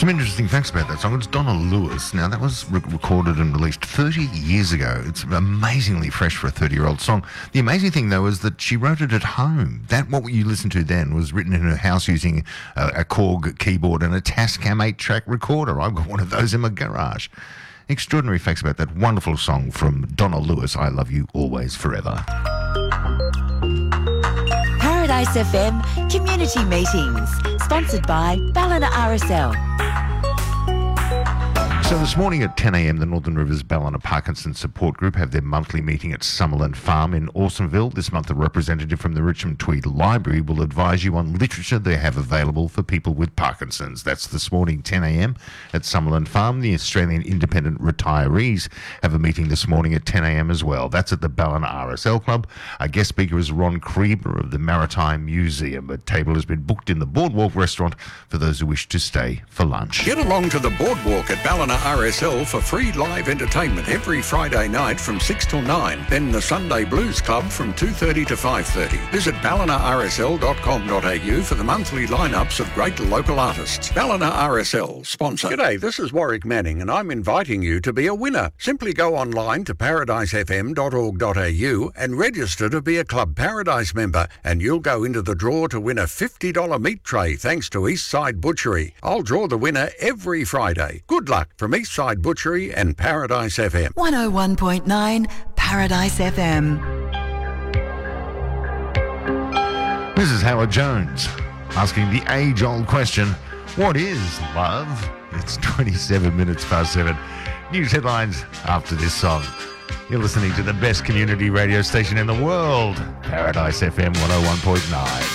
Some interesting facts about that song. It's Donna Lewis. Now, that was recorded and released 30 years ago. It's amazingly fresh for a 30-year-old song. The amazing thing, though, is that she wrote it at home. What you listened to then was written in her house using a Korg keyboard and a Tascam 8-track recorder. I've got one of those in my garage. Extraordinary facts about that wonderful song from Donna Lewis, I Love You Always Forever. Paradise FM Community Meetings, sponsored by Ballina RSL. So this morning at 10 a.m, the Northern Rivers Ballina Parkinson Support Group have their monthly meeting at Summerland Farm in Orsonville. This month, a representative from the Richmond Tweed Library will advise you on literature they have available for people with Parkinson's. That's this morning, 10 a.m, at Summerland Farm. The Australian Independent Retirees have a meeting this morning at 10 a.m. as well. That's at the Ballina RSL Club. Our guest speaker is Ron Krieber of the Maritime Museum. A table has been booked in the Boardwalk restaurant for those who wish to stay for lunch. Get along to the Boardwalk at Ballina RSL for free live entertainment every Friday night from 6 till 9. Then the Sunday Blues Club from 2:30 to 5:30. Visit ballinarsl.com.au for the monthly lineups of great local artists. Ballina RSL, sponsor. G'day, this is Warwick Manning and I'm inviting you to be a winner. Simply go online to paradisefm.org.au and register to be a Club Paradise member and you'll go into the draw to win a $50 meat tray thanks to Eastside Butchery. I'll draw the winner every Friday. Good luck from Eastside Butchery and Paradise FM. 101.9 Paradise FM. This is Howard Jones asking the age-old question, what is love? It's 27 minutes past 7. News headlines after this song. You're listening to the best community radio station in the world, Paradise FM 101.9.